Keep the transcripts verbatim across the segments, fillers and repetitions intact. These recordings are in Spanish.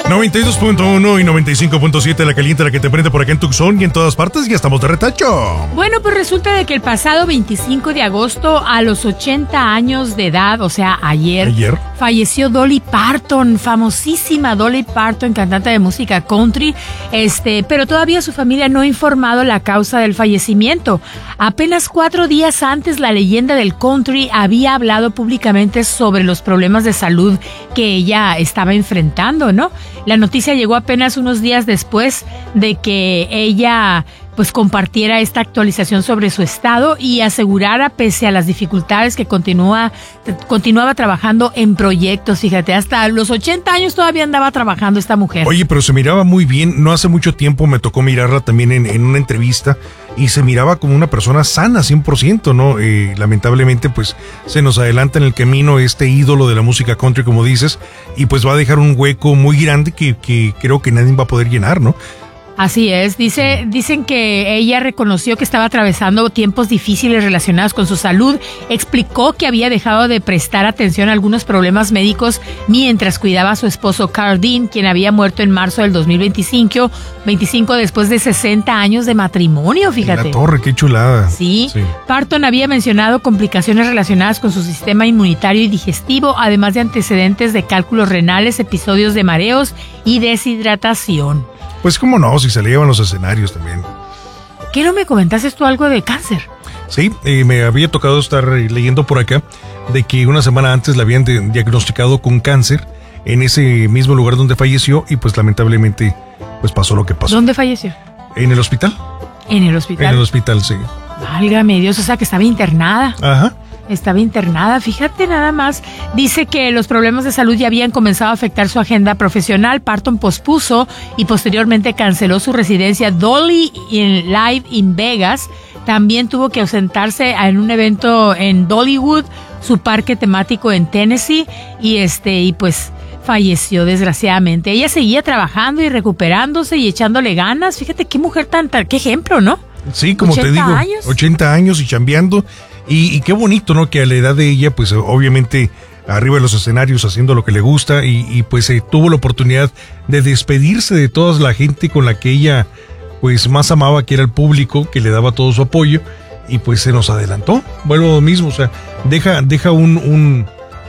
noventa y dos punto uno y noventa y cinco punto siete La Caliente, la que te prende por acá en Tucson y en todas partes. Ya estamos de retacho. Bueno, pues resulta de que el pasado veinticinco de agosto, a los ochenta años de edad, o sea, ayer, Ayer. falleció Dolly Parton, famosísima Dolly Parton, cantante de música country, este, pero todavía su familia no ha informado la causa del fallecimiento. Apenas cuatro días antes, la leyenda del country había hablado públicamente sobre los problemas de salud que ella estaba enfrentando, ¿no? La noticia llegó apenas unos días después de que ella pues compartiera esta actualización sobre su estado y asegurara, pese a las dificultades, que continúa continuaba trabajando en proyectos. Fíjate, hasta los ochenta años todavía andaba trabajando esta mujer. Oye, pero se miraba muy bien. No hace mucho tiempo me tocó mirarla también en, en una entrevista y se miraba como una persona sana, cien por ciento, ¿no? Eh, lamentablemente, pues, se nos adelanta en el camino este ídolo de la música country, como dices, y pues va a dejar un hueco muy grande que, que creo que nadie va a poder llenar, ¿no? Así es, dice, dicen que ella reconoció que estaba atravesando tiempos difíciles relacionados con su salud, explicó que había dejado de prestar atención a algunos problemas médicos mientras cuidaba a su esposo Carl Dean, quien había muerto en marzo del dos mil veinticinco, veinticinco después de sesenta años de matrimonio, fíjate. La torre, qué chulada. Sí. sí, Parton había mencionado complicaciones relacionadas con su sistema inmunitario y digestivo, además de antecedentes de cálculos renales, episodios de mareos y deshidratación. Pues cómo no, si se le llevan los escenarios también. ¿Qué no me comentaste tú algo de cáncer? Sí, eh, me había tocado estar leyendo por acá de que una semana antes la habían de, diagnosticado con cáncer en ese mismo lugar donde falleció y pues lamentablemente pues pasó lo que pasó. ¿Dónde falleció? ¿En el hospital? ¿En el hospital? En el hospital, sí. Válgame Dios, o sea que estaba internada. Ajá. Estaba internada, fíjate nada más. Dice que los problemas de salud ya habían comenzado a afectar su agenda profesional. Parton pospuso y posteriormente canceló su residencia Dolly in Live in Vegas. También tuvo que ausentarse en un evento en Dollywood, su parque temático en Tennessee, y este y pues falleció desgraciadamente. Ella seguía trabajando y recuperándose y echándole ganas. Fíjate qué mujer tan, tan qué ejemplo, ¿no? Sí, como te digo, años. ochenta años y chambeando. Y, y qué bonito, ¿no? Que a la edad de ella, pues obviamente arriba de los escenarios haciendo lo que le gusta y, y pues eh, tuvo la oportunidad de despedirse de toda la gente con la que ella pues más amaba, que era el público, que le daba todo su apoyo y pues se nos adelantó. Vuelvo a lo mismo, o sea, deja, deja un... un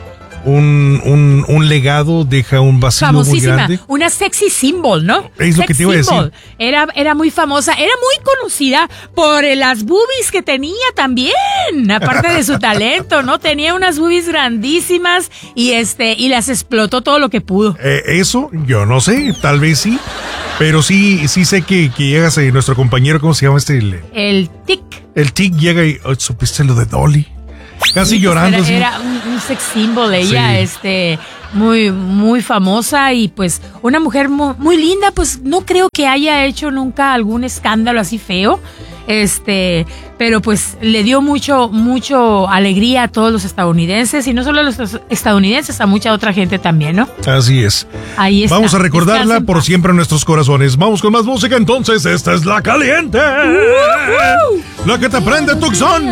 Un, un, un legado, deja un vacío muy grande. Una sexy symbol, ¿no? Es lo que te iba a decir. Era, era muy famosa, era muy conocida por las boobies que tenía también, aparte de su talento, ¿no? Tenía unas boobies grandísimas y este y las explotó todo lo que pudo. Eh, eso, yo no sé, tal vez sí, pero sí, sí sé que, que llegas a nuestro compañero, ¿cómo se llama este? El, el Tic. El Tic llega y, oh, ¿supiste lo de Dolly? Casi sí, llorando. Era, era un, un sex symbol, ella, sí. este, muy, muy famosa y pues una mujer muy, muy linda, pues no creo que haya hecho nunca algún escándalo así feo, este, pero pues le dio mucho, mucho alegría a todos los estadounidenses y no solo a los estadounidenses, a mucha otra gente también, ¿no? Así es. Ahí está. Vamos a recordarla por siempre en nuestros corazones. Vamos con más música entonces, esta es La Caliente. Uh-huh. La que te prende, Tucson.